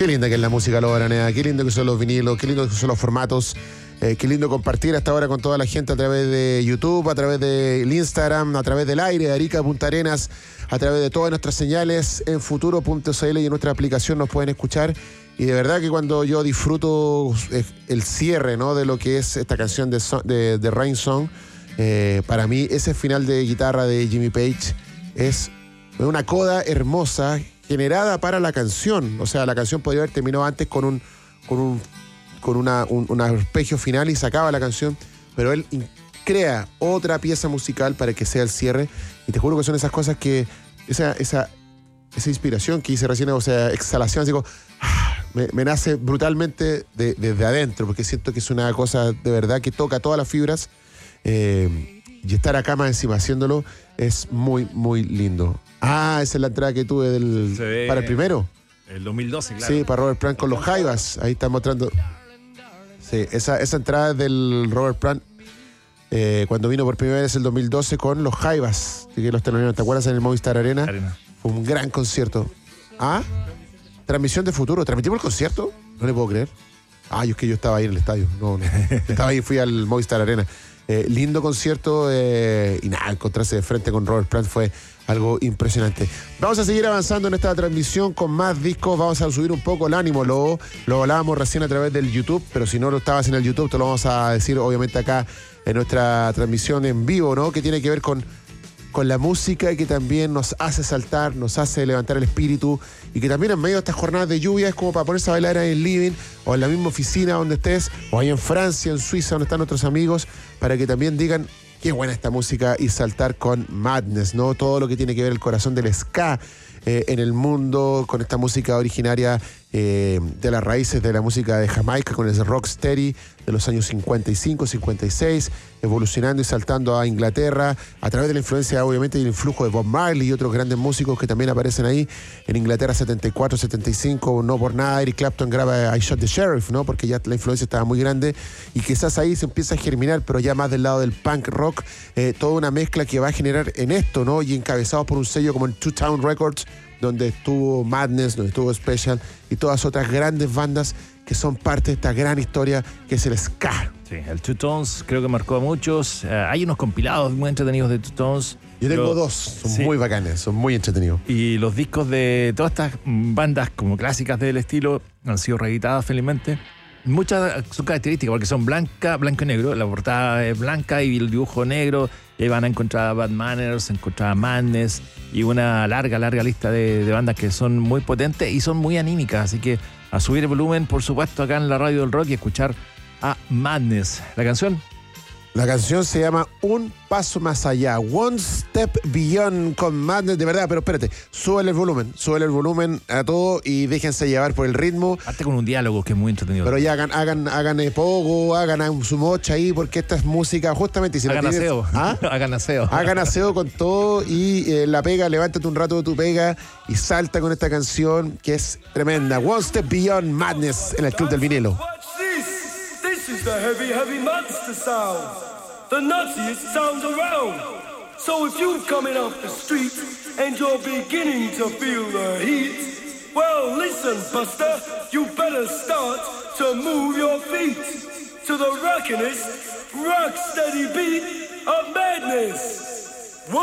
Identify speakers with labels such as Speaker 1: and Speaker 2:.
Speaker 1: Qué linda que es la música lobaranea, qué lindo que son los vinilos, qué lindo que son los formatos. Qué lindo compartir hasta ahora con toda la gente a través de YouTube, a través del Instagram, a través del aire, de Arica, Punta Arenas, a través de todas nuestras señales en futuro.cl y en nuestra aplicación nos pueden escuchar. Y de verdad que cuando yo disfruto el cierre, ¿no?, de lo que es esta canción de Rain Song, para mí ese final de guitarra de Jimmy Page es una coda hermosa generada para la canción. O sea, la canción podría haber terminado antes con un arpegio final y se acaba la canción, pero él crea otra pieza musical para que sea el cierre, y te juro que son esas cosas que esa inspiración que hice recién, o sea, exhalación, así como me nace brutalmente desde adentro, porque siento que es una cosa de verdad que toca todas las fibras, y estar acá más encima haciéndolo es muy, muy lindo. Esa es la entrada que tuve para el primero.
Speaker 2: El 2012, claro.
Speaker 1: Sí, para Robert Plant con los Jaivas. Ahí está mostrando. Sí, esa entrada es del Robert Plant cuando vino por primera vez el 2012 con los Jaivas, que los teloneros, ¿te acuerdas? En el Movistar Arena. Fue un gran concierto. Transmisión de futuro. ¿Transmitimos el concierto? No le puedo creer. Es que yo estaba ahí en el estadio. No. Estaba ahí, fui al Movistar Arena. Lindo concierto y encontrarse de frente con Robert Plant fue algo impresionante. Vamos a seguir avanzando en esta transmisión con más discos. Vamos a subir un poco el ánimo. Lo hablábamos recién a través del YouTube, pero si no lo estabas en el YouTube, te lo vamos a decir obviamente acá en nuestra transmisión en vivo, ¿no? Que tiene que ver con la música y que también nos hace saltar, nos hace levantar el espíritu, y que también en medio de estas jornadas de lluvia es como para ponerse a bailar ahí en el living o en la misma oficina donde estés, o ahí en Francia, en Suiza, donde están nuestros amigos, para que también digan qué buena esta música y saltar con Madness, ¿no? Todo lo que tiene que ver el corazón del ska en el mundo, con esta música originaria de las raíces de la música de Jamaica, con el rocksteady de los años 55, 56, evolucionando y saltando a Inglaterra a través de la influencia, obviamente, y el influjo de Bob Marley y otros grandes músicos que también aparecen ahí. En Inglaterra 74, 75, no por nada Eric Clapton graba I Shot the Sheriff, ¿no? Porque ya la influencia estaba muy grande, y quizás ahí se empieza a germinar, pero ya más del lado del punk rock, toda una mezcla que va a generar en esto, ¿no? Y encabezados por un sello como el Two Town Records, donde estuvo Madness, donde estuvo Special y todas otras grandes bandas que son parte de esta gran historia que es el ska.
Speaker 2: Sí, el Two Tones creo que marcó a muchos. Hay unos compilados muy entretenidos de Two Tones.
Speaker 1: Yo tengo dos, son muy bacanes, son muy entretenidos.
Speaker 2: Y los discos de todas estas bandas como clásicas del estilo han sido reeditadas felizmente. Muchas son características porque son blanco y negro. La portada es blanca y el dibujo negro. Y ahí van a encontrar Bad Manners, encontrar Madness y una larga lista de bandas que son muy potentes y son muy anímicas. Así que a subir el volumen, por supuesto, acá en la radio del rock y escuchar a Madness. ¿La canción?
Speaker 1: La canción se llama Un Paso Más Allá, One Step Beyond, con Madness, de verdad. Pero espérate, súbele el volumen a todo y déjense llevar por el ritmo.
Speaker 2: Parte con un diálogo que es muy entretenido.
Speaker 1: Pero ya hagan pogo, hagan su mocha ahí, porque esta es música justamente. Si
Speaker 2: hagan aseo. Hagan aseo.
Speaker 1: Hagan aseo con todo y la pega, levántate un rato de tu pega y salta con esta canción que es tremenda. One Step Beyond, Madness, en el Club del Vinilo.
Speaker 3: This is the heavy monster sound, the nuttiest sound around. So if you're coming off the street and you're beginning to feel the heat, well listen, Buster, you better start to move your feet to the rockin'est, rock steady beat of Madness.